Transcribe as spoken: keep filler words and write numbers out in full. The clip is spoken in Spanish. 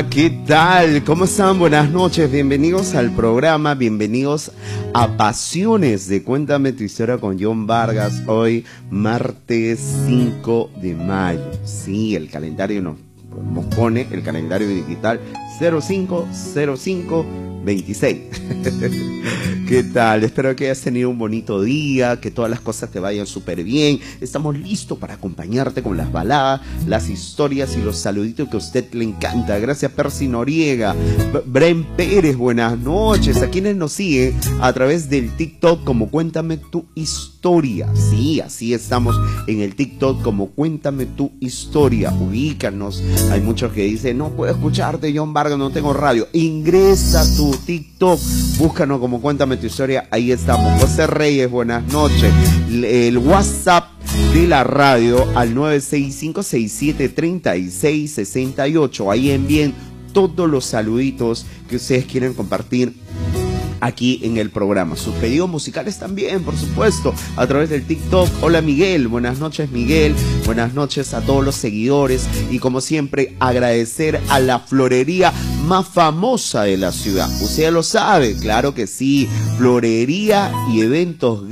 Hola, ¿qué tal? ¿Cómo están? Buenas noches, bienvenidos al programa, bienvenidos a Pasiones de Cuéntame tu Historia con John Vargas. Hoy, martes cinco de mayo. Sí, el calendario nos, nos pone, el calendario digital cero cinco cero cinco veintiséis. ¿Qué tal? Espero que hayas tenido un bonito día, que todas las cosas te vayan súper bien. Estamos listos para acompañarte con las baladas, las historias y los saluditos que a usted le encanta. Gracias, Percy Noriega. B Bren Pérez, buenas noches. A quienes nos siguen a través del TikTok como Cuéntame tu Historia. Sí, así estamos en el TikTok como Cuéntame tu Historia. Ubícanos. Hay muchos que dicen, no puedo escucharte, John Vargas, no tengo radio. Ingresa a tu TikTok, búscanos como Cuéntame tu Historia, ahí estamos. José Reyes, buenas noches. El WhatsApp de la radio al nueve seis cinco seis siete tres seis seis ocho. Ahí envíen todos los saluditos que ustedes quieren compartir aquí en el programa. Sus pedidos musicales también, por supuesto, a través del TikTok. Hola Miguel, buenas noches Miguel, buenas noches a todos los seguidores y como siempre agradecer a la florería más famosa de la ciudad. Usted lo sabe, claro que sí, Florería y Eventos